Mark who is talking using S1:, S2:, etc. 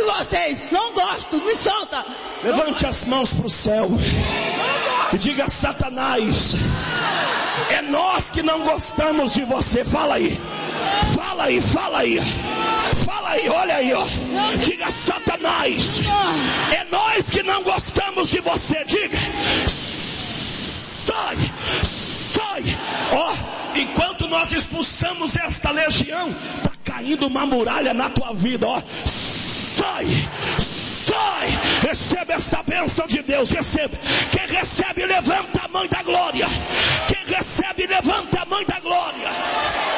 S1: vocês. Não gosto, me solta.
S2: Levante as mãos para o céu e diga: Satanás, é nós que não gostamos de você. Fala aí, fala aí, fala aí, fala aí, olha aí, ó. Diga: Satanás, é nós que não gostamos de você. Diga: sai, sai. Ó, enquanto nós expulsamos esta legião, está caindo uma muralha na tua vida, ó. Sai, sai, recebe esta bênção de Deus, recebe. Quem recebe, levanta a mão da glória. Quem recebe, levanta a mão da glória.